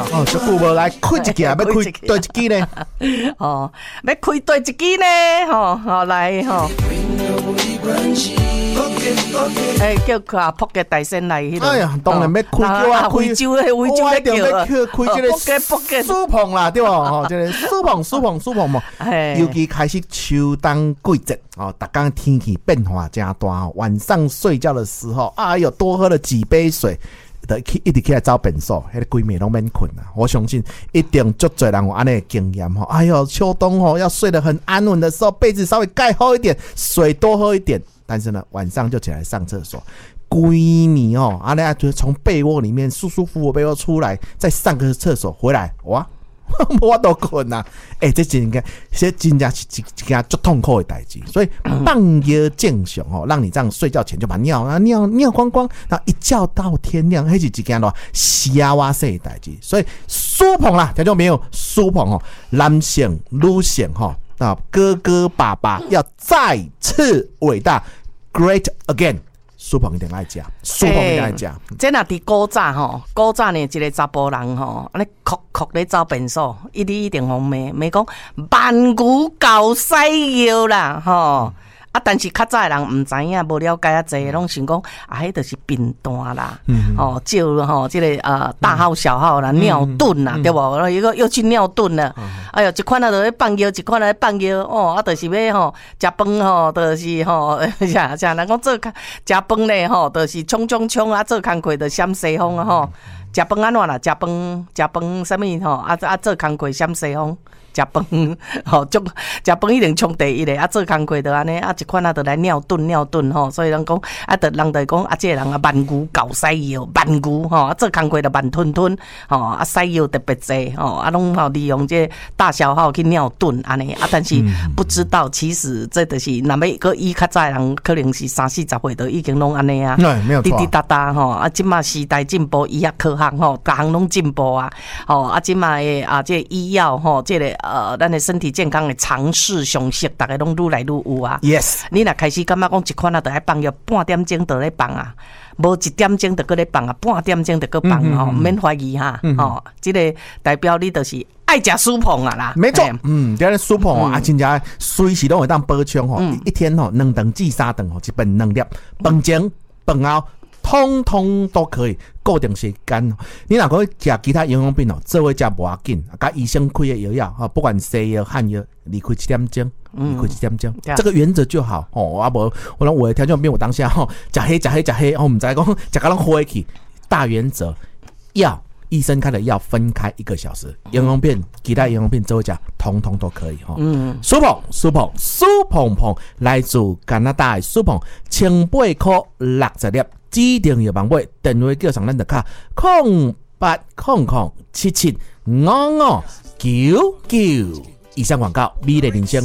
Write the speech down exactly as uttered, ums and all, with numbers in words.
哦，足久无来开一支啊，要开对一支呢？ 哦，要开对一支呢？吼，好来吼。哎，叫卡扑嘅大仙来迄个。 哎呀，当然要开叫啊， 非洲诶，非洲要叫啊，开这个扑嘅扑嘅苏棚啦，对吧？哦，这个苏棚苏棚苏棚嘛，尤其开始秋冬季节哦，大家天气变化真大，晚上睡觉的时候，哎呦，多喝了几杯水。一直起来找便所，迄个规暝拢免困啊！我相信一定足侪人有安尼的经验吼。哎呦，秋冬吼要睡得很安稳的时候，被子稍微盖厚一点，水多喝一点。但是呢，晚上就起来上厕所，规暝哦，安尼就从被窝里面舒舒服服被窝出来，再上个厕所回来，哇！我都困啊！哎、欸，这真个，这真正是一一件足痛苦的代志。所以放药正常哦，让你这样睡觉前就把尿啊尿尿光光，然后一觉到天亮，那是一件咯瞎哇塞的代志。所以苏棚啦，听众朋友，苏棚哦，男性、女性哈啊，哥哥爸爸要再次伟大 ，great again。苏棚一定爱食，苏棚一定爱食。 这若伫古早吼，古早呢一个查甫人吼，安尼哭哭咧走便所，伊哩一定互骂，骂讲万牛搞西药啦吼。啊，但是较早的人唔知影，无了解啊，侪拢想讲啊，迄就是病单啦，嗯、哦，照吼，这个呃大号小号啦，嗯、尿遁啦，嗯、对不？一个又去尿遁了，嗯、哎呦，一款啊，就咧放药，一款啊放药，哦，啊，就是要吼食饭吼，就是吼，啥啥人讲做食饭咧吼，就是冲冲冲啊，做工课就闪西风啊吼，食饭安怎啦？食饭食饭啥物吼？啊啊，做工课闪西风。食饭吼，足食饭一定冲第一个，啊做工课就安尼，啊一款啊就来尿遁尿遁吼，所以人讲啊，得人就讲啊，这个人啊万牛搞西药，万牛吼，啊做工课就慢吞吞吼，啊西药特别济吼，啊拢吼利用这大小号去尿遁安尼，啊但是不知道其实这就是若要个医较早人可能是三四十岁就已经拢安尼啊，滴滴答答吼，啊即马时代进步，医学科学吼，各项拢进步啊，吼啊即马的啊这医药吼，这个。呃，咱的身体健康的常识常识，大家拢愈来愈有啊。 Yes， 你若开始感觉讲一款啊，就爱放药，半点钟就咧放啊，无一点钟就搁咧放啊，半点钟就搁放吼，免怀疑哈。哦，这个代表你就是爱食苏棚啊啦。 没错，嗯，这个苏棚啊，真正随时拢会当补充吼，一天吼两顿至三顿吼，一份两粒，饭前饭后。通通都可以固定时间。你若讲食其他营养品哦，做伙食无要紧，甲医生开的药药哈，不管西药汉药，离开七点钟，离开七点钟，这个原则就好哦。啊无，我讲我的条件变，我当下吼食黑食黑食黑，我唔知讲食到拢灰去。大原则，药医生开的药分开一个小时，营养片其他营养片做伙食，通通都可以哈。嗯，苏棚苏棚苏棚棚来自加拿大的苏棚，千八块六十粒。指定药房买，电话叫上咱的卡空八空空七七五五九九。以上广告，美丽人生